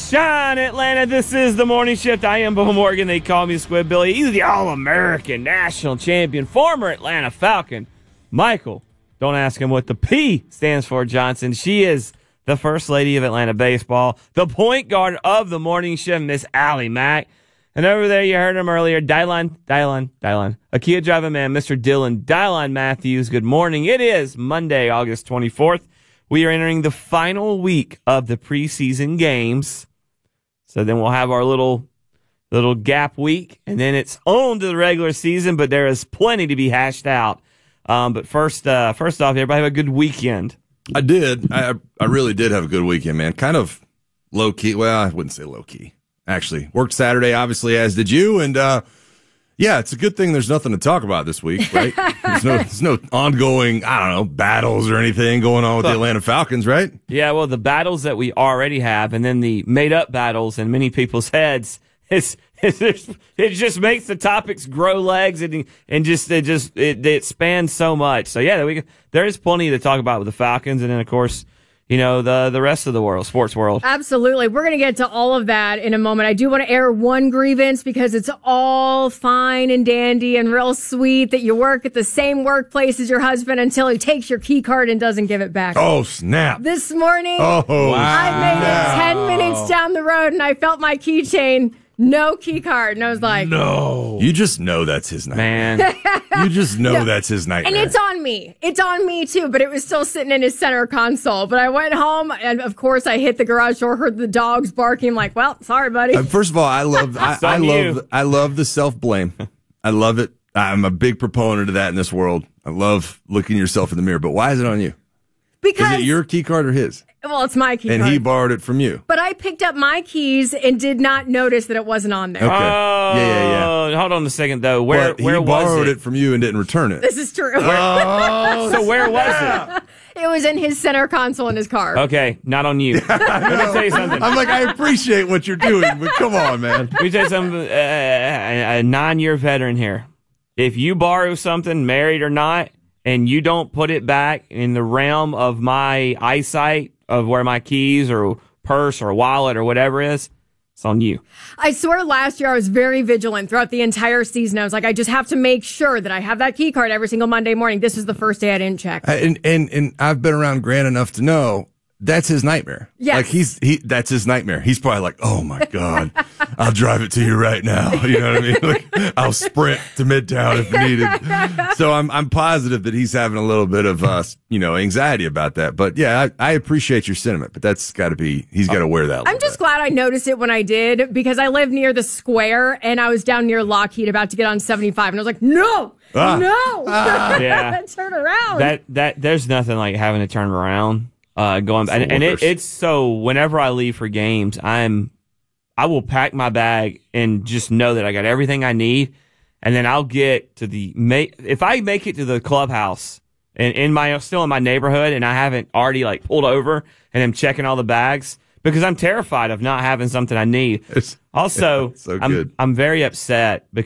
shine, Atlanta. This is the Morning Shift. I am Bo Morgan. They call me Squid Billy. He's the All-American national champion, former Atlanta Falcon. Michael, don't ask him what the P stands for, Johnson. She is the First Lady of Atlanta baseball, the point guard of the Morning Shift, Miss Allie Mack. And over there, you heard him earlier, Dylan, a Kia driving man, Mr. Dylan Matthews. Good morning. It is Monday, August 24th. We are entering the final week of the preseason games. So then we'll have our little gap week, and then it's on to the regular season, but there is plenty to be hashed out. But first off, everybody have a good weekend. I did. I really did have a good weekend, man. Kind of low-key. Well, I wouldn't say low-key. Actually, worked Saturday, obviously, as did you, and yeah, it's a good thing there's nothing to talk about this week, right? There's no ongoing, battles or anything going on with the Atlanta Falcons, right? Yeah, well, the battles that we already have, and then the made-up battles in many people's heads, it just makes the topics grow legs, and it spans so much. So yeah, there is plenty to talk about with the Falcons, and then of course, the rest of the world, sports world. Absolutely. We're going to get to all of that in a moment. I do want to air one grievance because it's all fine and dandy and real sweet that you work at the same workplace as your husband until he takes your key card and doesn't give it back. Oh, snap. This morning, wow. I made it 10 minutes down the road and I felt my keychain. No key card. And I was like, no. You just know that's his nightmare. Man. You just know that's his nightmare. And it's on me. It's on me, too. But it was still sitting in his center console. But I went home, and of course, I hit the garage door, heard the dogs barking. I'm like, well, sorry, buddy. First of all, I love the self-blame. I love it. I'm a big proponent of that in this world. I love looking yourself in the mirror. But why is it on you? Because is it your key card or his? Well, it's my key card. And he borrowed it from you. But I picked up my keys and did not notice that it wasn't on there. Okay. Yeah. Hold on a second, though. Where he was borrowed it from you and didn't return it. This is true. So where was it? It was in his center console in his car. Okay, not on you. Let me tell you something. I'm like, I appreciate what you're doing, but come on, man. Let me tell you something. A 9-year veteran here. If you borrow something, married or not, and you don't put it back in the realm of my eyesight of where my keys or purse or wallet or whatever is, it's on you. I swear last year I was very vigilant throughout the entire season. I was like, I just have to make sure that I have that key card every single Monday morning. This was the first day I didn't check. And I've been around Grant enough to know that's his nightmare. Yes. Like that's his nightmare. He's probably like, oh my God, I'll drive it to you right now. You know what I mean? Like, I'll sprint to Midtown if needed. So I'm positive that he's having a little bit of anxiety about that. But yeah, I appreciate your sentiment, but that's got to be, he's got to wear that. I'm just glad I noticed it when I did, because I live near the square and I was down near Lockheed about to get on 75 and I was like, no. Yeah. Turn around. There's nothing like having to turn around. It's so whenever I leave for games, I will pack my bag and just know that I got everything I need, and then I'll get to if I make it to the clubhouse and still in my neighborhood and I haven't already like pulled over and I'm checking all the bags because I'm terrified of not having something I need. I'm very upset because